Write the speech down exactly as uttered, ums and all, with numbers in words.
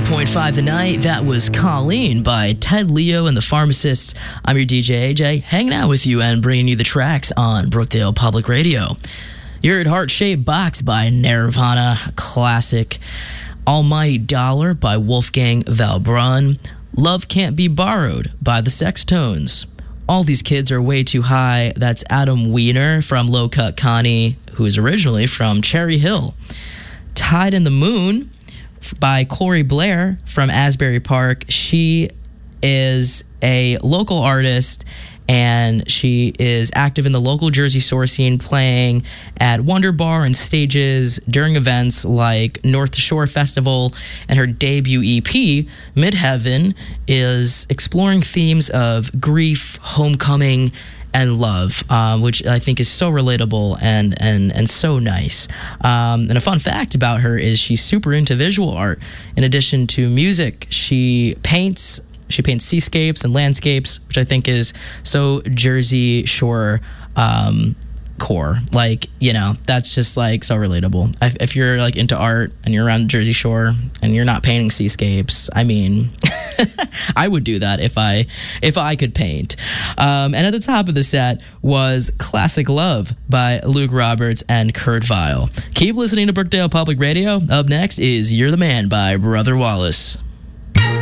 point five The Night. That was Colleen by Ted Leo and the Pharmacists. I'm your D J A J, hanging out with you and bringing you the tracks on Brookdale Public Radio. You heard Heart-Shaped Box by Nirvana, classic. Almighty Dollar by Wolfgang Valbrun. Love Can't Be Borrowed by the Sextones. All These Kids Are Way Too High. That's Adam Weiner from Low Cut Connie, who is originally from Cherry Hill. Tide in the Moon by Corey Blair from Asbury Park. She is a local artist, and she is active in the local Jersey Shore scene, playing at Wonder Bar and stages during events like North Shore Festival, and her debut E P, Midheaven, is exploring themes of grief, homecoming, and love, um, which I think is so relatable and and and so nice. Um, and a fun fact about her is she's super into visual art. In addition to music, she paints. She paints seascapes and landscapes, which I think is so Jersey Shore um, core. Like, you know, that's just like so relatable. If, if you're like into art and you're around Jersey Shore and you're not painting seascapes, I mean, I would do that if I if I could paint. Um, and at the top of the set was Classic Love by Luke Roberts and Kurt Vile. Keep listening to Brookdale Public Radio. Up next is You're the Man by Brother Wallace.